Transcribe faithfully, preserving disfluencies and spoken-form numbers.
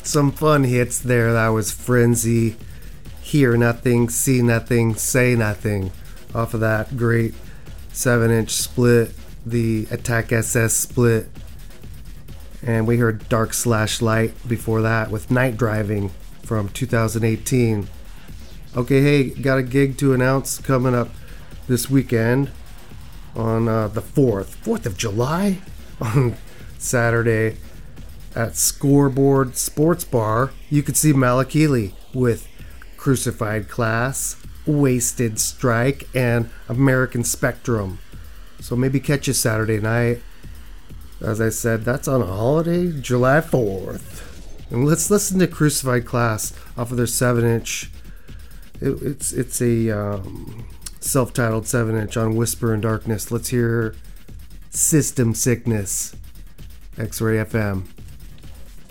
Some fun hits there. That was Frenzy, Hear Nothing, See Nothing, Say Nothing. Off of that great seven inch split, the Attack S S split. And we heard Dark Slash Light before that with Night Driving from two thousand eighteen. Okay, hey, got a gig to announce coming up this weekend on uh, the fourth, fourth of July, on Saturday at Scoreboard Sports Bar. You could see Malakili with Crucified Class, Wasted Strike, and American Spectrum. So maybe catch you Saturday night. As I said, that's on a holiday, July fourth. And let's listen to Crucified Class off of their seven inch. It, it's it's a um, self-titled seven inch on Whisper in Darkness. Let's hear System Sickness, X-Ray F M.